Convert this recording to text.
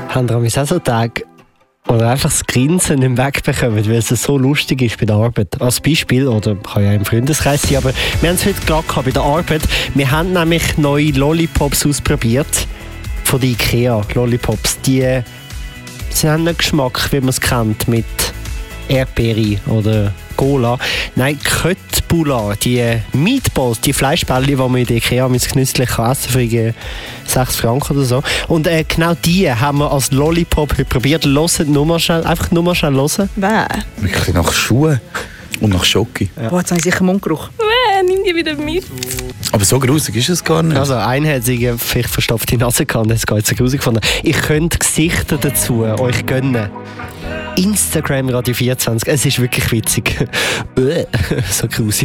Haben wir auch so Tage, oder einfach das Grinsen nicht wegbekommen, weil es so lustig ist bei der Arbeit. Als Beispiel, oder kann ja im Freundeskreis sein, aber wir haben es heute gerade gehabt bei der Arbeit. Wir haben nämlich neue Lollipops ausprobiert. Von der IKEA Lollipops. Sie haben einen Geschmack, wie man es kennt, mit Erdbeere oder Cola. Nein, Köttbullar, die Meatballs, die Fleischbälle, die man in der IKEA genüsslich essen kann für 6 Franken oder so. Und genau die haben wir als Lollipop heute probiert. Hört nur mal schnell, einfach nur mal schnell hören. Bäh. Wirklich nach Schuhen und nach Schoki. Ja. Boah, jetzt habe ich sicher Mundgeruch. Nimm die wieder mit. Aber so grusig ist es gar nicht. Also einer hat sich vielleicht verstopfte Nase gehabt, das geht jetzt grusig gefunden. Ich könnte Gesichter dazu euch gönnen. Instagram Radio 24, es ist wirklich witzig. So grusig.